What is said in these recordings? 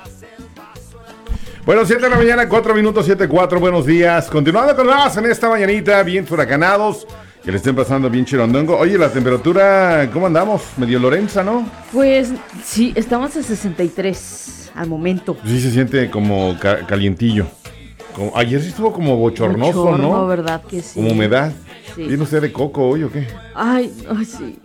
Bueno, 7 de la mañana, 4 minutos, 7:04, buenos días. Continuando con más en esta mañanita, bien huracanados, que le estén pasando bien chirondongo. Oye, la temperatura, ¿cómo andamos? Medio Lorenza, ¿no? Pues sí, estamos a 63 al momento. Sí, se siente como calientillo. Ayer sí estuvo como bochornoso, ¿no? ¿Verdad que sí? Como humedad. Sí. ¿Viene usted de coco hoy o qué? Ay, sí.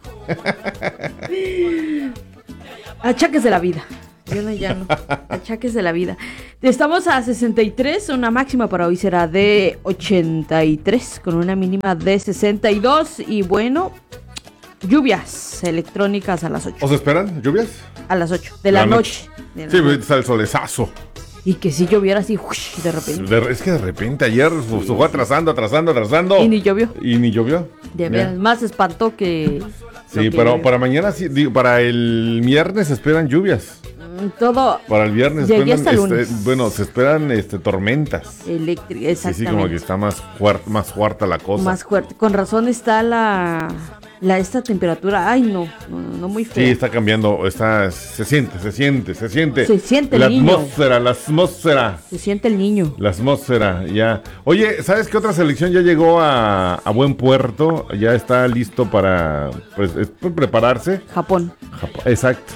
Achaques de la vida. Ya no. Achaques de la vida. Estamos a 63, una máxima para hoy será de 83, con una mínima de 62. Y bueno, lluvias electrónicas a las 8. ¿Os esperan lluvias? A las 8 de la noche. Sí, está el solezazo. Y que si lloviera así, de repente. Es que de repente ayer se fue atrasando. Y ni llovió. De veras, más espantó que... Sí, pero para mañana, sí, digo, para el viernes se esperan lluvias. Todo. Para el viernes hasta el lunes. se esperan tormentas. Eléctricas, exactamente. Sí, como que está más fuerte la cosa. Más fuerte. Con razón está esta temperatura. Ay, no muy fea. Sí, está cambiando, se siente. Se siente la el niño. La atmósfera. Se siente el niño. La atmósfera, ya. Oye, ¿sabes qué otra selección ya llegó a buen puerto? Ya está listo para prepararse. Japón. Exacto.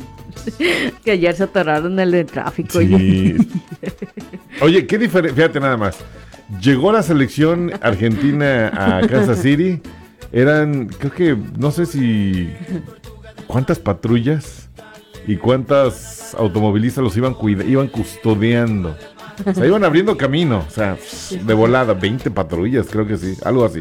Que ayer se atoraron en el tráfico. Sí. Oye, qué diferencia, fíjate nada más. Llegó la selección argentina a Kansas City. Eran, creo que, no sé si cuántas patrullas y cuántas automovilistas los iban custodiando. O sea, iban abriendo camino, o sea, de volada, 20 patrullas, creo que sí, algo así.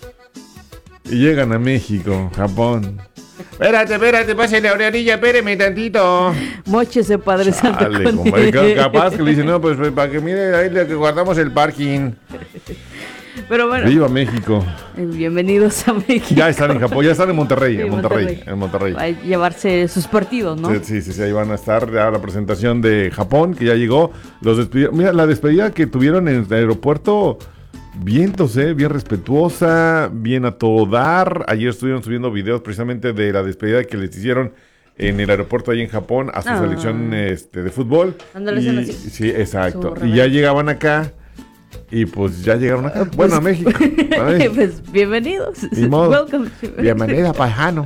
Y llegan a México, Japón. Espérate, pásale a orilla, espéreme tantito. Móchese, Padre Santo. Capaz que le dicen, no, pues para que mire, ahí le guardamos el parking. Pero bueno. Viva México. Bienvenidos a México. Ya están en Japón, ya están en Monterrey, sí, en Monterrey. Va a llevarse sus partidos, ¿no? Sí, ahí van a estar ya la presentación de Japón, que ya llegó. Los despidieron. Mira, la despedida que tuvieron en el aeropuerto, vientos, bien respetuosa, bien a todo dar. Ayer estuvieron subiendo videos precisamente de la despedida que les hicieron en el aeropuerto ahí en Japón a su selección de fútbol. Sí, exacto. Y ya llegaban acá. Y pues ya llegaron acá. Bueno, a México. Pues bienvenidos. Welcome. Bienvenida, pajano.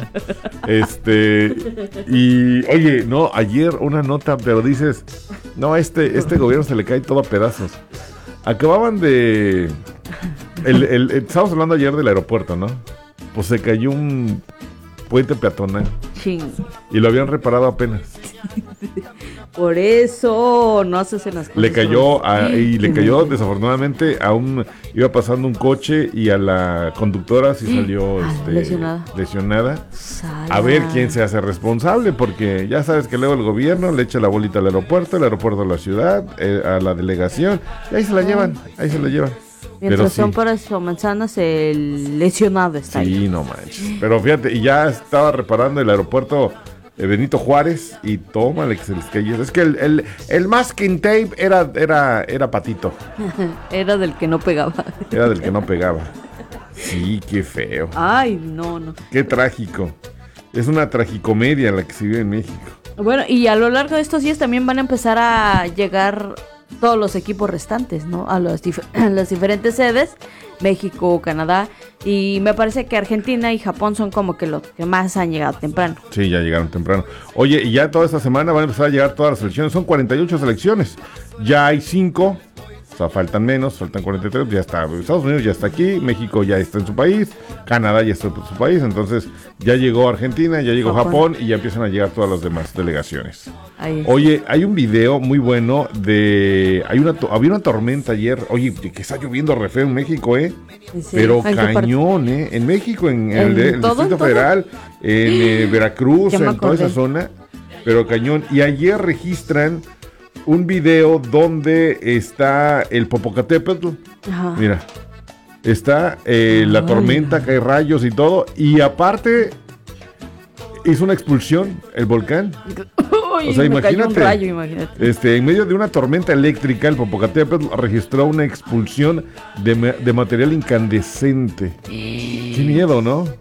Y oye, no, ayer una nota, pero dices, no, este gobierno se le cae todo a pedazos. Acababan de... Estábamos hablando ayer del aeropuerto, ¿no? Pues se cayó un puente peatonal. Ching. Y lo habían reparado apenas. Por eso no haces en las cosas. Le cayó desafortunadamente iba pasando un coche y a la conductora sí salió lesionada. A ver quién se hace responsable, porque ya sabes que luego el gobierno le echa la bolita al aeropuerto a la ciudad, a la delegación, y ahí se la llevan. Mientras son para su manzanas, el lesionado está ahí. Sí, no manches. Pero fíjate, y ya estaba reparando el aeropuerto Benito Juárez y tómale que se les cayó. Es que el masking tape era patito. Era del que no pegaba. Sí, qué feo. Ay, no. Qué trágico. Es una tragicomedia la que se vive en México. Bueno, y a lo largo de estos días también van a empezar a llegar todos los equipos restantes, ¿no? A las diferentes sedes, México, Canadá, y me parece que Argentina y Japón son como que los que más han llegado temprano. Sí, ya llegaron temprano. Oye, y ya toda esta semana van a empezar a llegar todas las selecciones, son 48 selecciones, ya hay 5, o sea, faltan 43, ya está, Estados Unidos ya está aquí, México ya está en su país, Canadá ya está en su país, entonces ya llegó Argentina, ya llegó Japón y ya empiezan a llegar todas las demás delegaciones. Oye, hay un video muy bueno había una tormenta ayer, oye, que está lloviendo re feo en México, pero cañón, en México, en el Distrito Federal, en Veracruz, en toda esa zona, pero cañón, y ayer registran un video donde está el Popocatépetl. Ajá. Mira, está la tormenta, cae rayos y todo, y aparte hizo una expulsión el volcán. O sea, imagínate, en medio de una tormenta eléctrica, el Popocatépetl registró una expulsión de material incandescente. Qué miedo, ¿no?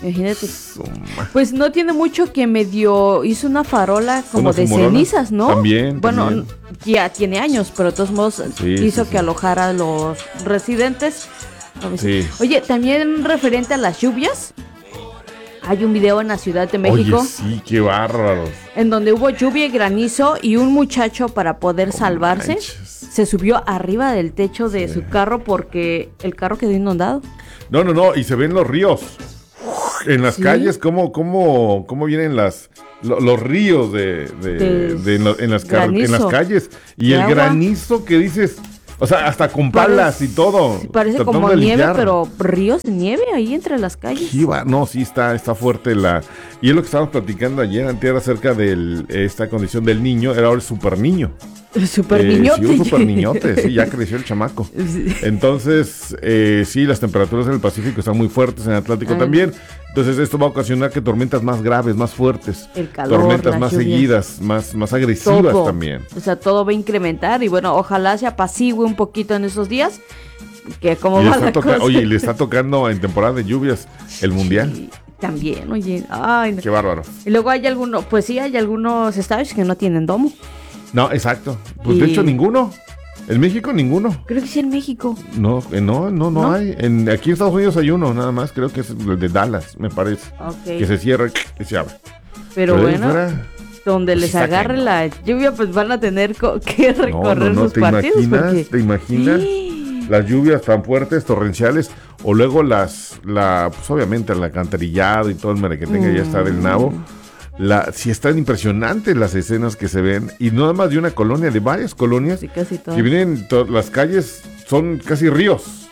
Imagínate. Pues no tiene mucho que medio hizo una farola como de cenizas, ¿no? También. Bueno, también. ya tiene años, pero de todos modos hizo que alojara a los residentes. Sí. Oye, también referente a las lluvias, hay un video en la Ciudad de México. Oye, sí, qué bárbaros. En donde hubo lluvia y granizo y un muchacho, para poder salvarse, se subió arriba del techo de su carro porque el carro quedó inundado. No, y se ven los ríos. En las calles, cómo vienen los ríos en las calles. Y el granizo que dices, o sea, hasta con palas y todo. Parece como nieve, pero ríos de nieve ahí entre las calles. No, sí, está fuerte Y es lo que estábamos platicando ayer, antier, acerca de esta condición del niño. Era ahora el super niño. El super niñote. Sí, un super niñote, sí, ya creció el chamaco. Entonces, sí, las temperaturas en el Pacífico están muy fuertes, en el Atlántico también. Entonces, esto va a ocasionar que tormentas más graves, más fuertes. El calor, tormentas más lluvias, seguidas, más agresivas todo, también. O sea, todo va a incrementar y bueno, ojalá se apacigüe un poquito en esos días. Que como va la cosa. Oye, y le está tocando en temporada de lluvias el Mundial. Sí, también, oye. Ay, no. Qué bárbaro. Y luego hay algunos estadios que no tienen domo. No, exacto. Pues de hecho ninguno. En México ninguno. Creo que sí en México. No hay. Aquí en Estados Unidos hay uno nada más, creo que es el de Dallas, me parece. Okay. Que se cierra y se abre. Pero bueno, donde les agarre la lluvia, pues van a tener que recorrer sus partidos. ¿Te imaginas? Las lluvias tan fuertes, torrenciales, o luego pues obviamente el alcantarillado y todo el merequetengue ya está del nabo. Sí están impresionantes las escenas que se ven, y no nada más de una colonia, de varias colonias, sí, casi todas. Que vienen, las calles son casi ríos.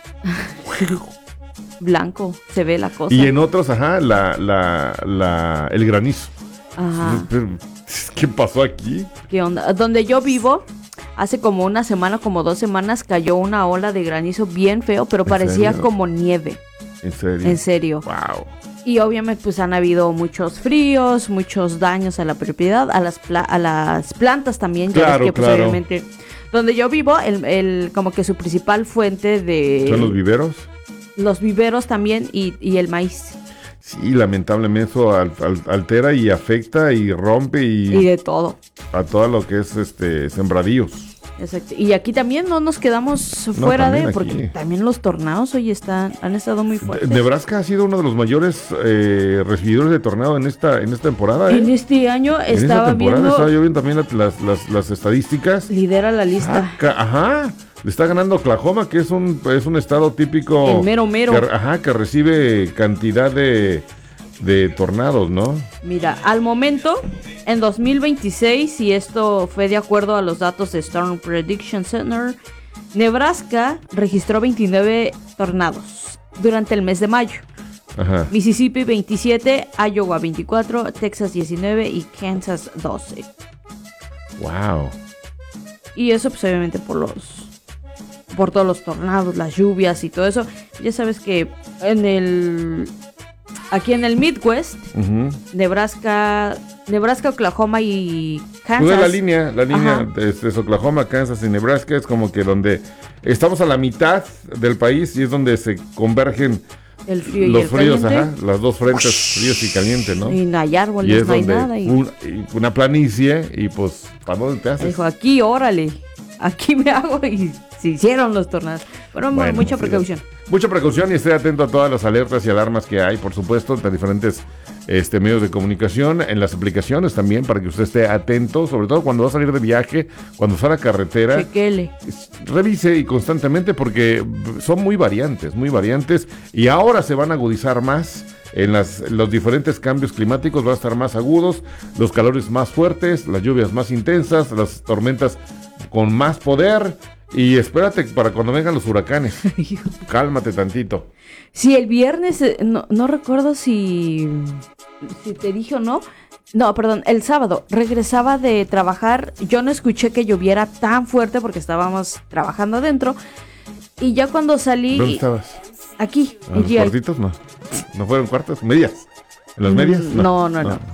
Blanco, se ve la cosa. Y en otros, el granizo. Ajá. ¿Qué pasó aquí? ¿Qué onda? Donde yo vivo, hace como una semana, como 2 semanas, cayó una ola de granizo bien feo, pero parecía como nieve. ¿En serio? En serio. Wow. Y obviamente pues han habido muchos fríos, muchos daños a la propiedad, a las plantas también. Claro, ya ves que, pues, claro. obviamente, donde yo vivo, como que su principal fuente de... ¿Son los viveros? Los viveros también y el maíz. Sí, lamentablemente eso altera y afecta y rompe y de todo. A todo lo que es sembradíos. Exacto. Y aquí también no nos quedamos fuera porque también los tornados hoy han estado muy fuertes. Nebraska ha sido uno de los mayores recibidores de tornado en esta temporada. En este año estaba viendo también las estadísticas. Lidera la lista. Le está ganando Oklahoma, que es un estado típico. El mero. Que recibe cantidad de tornados, ¿no? Mira, al momento, en 2026, y esto fue de acuerdo a los datos de Storm Prediction Center, Nebraska registró 29 tornados durante el mes de mayo. Ajá. Mississippi 27, Iowa 24, Texas 19 y Kansas 12. Wow. Y eso pues obviamente por todos los tornados, las lluvias y todo eso. Ya sabes que aquí en el Midwest, Nebraska, Oklahoma y Kansas. Pues la línea es Oklahoma, Kansas y Nebraska, es como que donde estamos a la mitad del país y es donde se convergen el frío los y el fríos, caliente. Las dos frentes, fríos y caliente, ¿no? Y no hay árboles, no hay nada. Una planicie y pues, ¿para dónde te haces? Dijo, aquí, órale, aquí me hago y se hicieron los tornados. Bueno, mucha precaución. Mucha precaución y esté atento a todas las alertas y alarmas que hay, por supuesto, en diferentes medios de comunicación, en las aplicaciones también, para que usted esté atento, sobre todo cuando va a salir de viaje, cuando sale a carretera. Chequele. Revise y constantemente porque son muy variantes, y ahora se van a agudizar más. En los diferentes cambios climáticos van a estar más agudos, los calores más fuertes, las lluvias más intensas, las tormentas con más poder. Y espérate para cuando vengan los huracanes. Cálmate tantito. Sí, el viernes, no recuerdo si te dije o no. No, perdón, el sábado regresaba de trabajar. Yo no escuché que lloviera tan fuerte porque estábamos trabajando adentro. Y ya cuando salí... ¿Dónde estabas? Aquí, ¿En los cuartitos? No fueron cuartos, medias. ¿En las medias? No.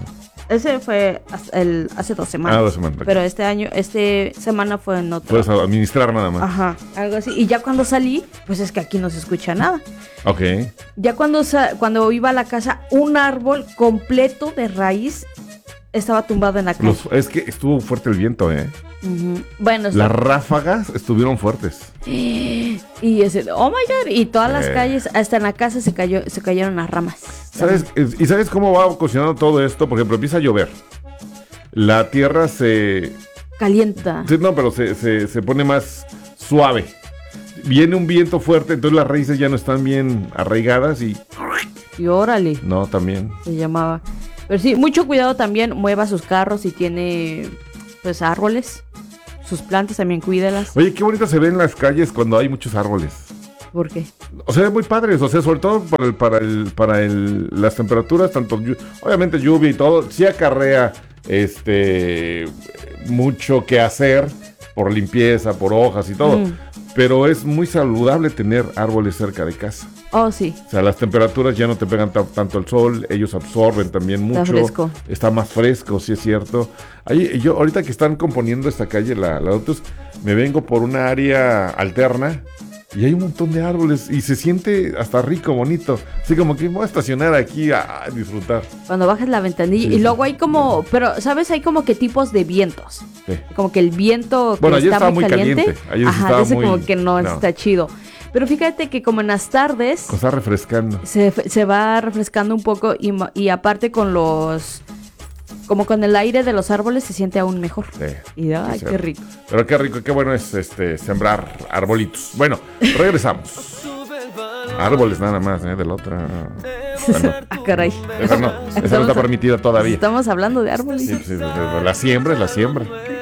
Ese fue hace 2 semanas. 2 semanas. Pero esta semana fue en otro. Puedes administrar nada más. Ajá, algo así. Y ya cuando salí, pues es que aquí no se escucha nada. Ok. Ya cuando iba a la casa, un árbol completo de raíz estaba tumbado en la calle. Es que estuvo fuerte el viento, ¿eh? Uh-huh. Bueno, las ráfagas estuvieron fuertes. Y ese, oh my God, y todas las calles, hasta en la casa se cayeron las ramas. ¿Sabes cómo va ocasionando todo esto? Por ejemplo, empieza a llover. La tierra se calienta. No, pero se pone más suave. Viene un viento fuerte, entonces las raíces ya no están bien arraigadas y órale. No, también. Se llamaba. Pero sí, mucho cuidado también, mueva sus carros si tiene pues árboles. Sus plantas también cuídalas. Oye, qué bonito se ve en las calles cuando hay muchos árboles. ¿Por qué? O sea, muy padres, o sea, sobre todo para las temperaturas, tanto obviamente lluvia y todo, sí acarrea mucho que hacer por limpieza, por hojas y todo. Pero es muy saludable tener árboles cerca de casa. Oh, sí. O sea, las temperaturas ya no te pegan tanto el sol, ellos absorben también mucho. Está fresco. Está más fresco, sí es cierto. Yo ahorita que están componiendo esta calle, la Lotus, me vengo por una área alterna y hay un montón de árboles y se siente hasta rico, bonito. Así como que voy a estacionar aquí a disfrutar. Cuando bajas la ventanilla y luego hay como, pero ¿sabes? Hay como que tipos de vientos. Sí. Como que el viento que está muy caliente. Ayer ajá, ese como que no está chido. Pero fíjate que como en las tardes está refrescando. Se va refrescando un poco y aparte con como con el aire de los árboles se siente aún mejor. Sí, y ay, qué rico. Pero qué rico, qué bueno es sembrar arbolitos. Bueno, regresamos. Árboles nada más, de la otra. Bueno, caray. Esa no está permitida todavía. Estamos hablando de árboles. Sí, la siembra es la siembra.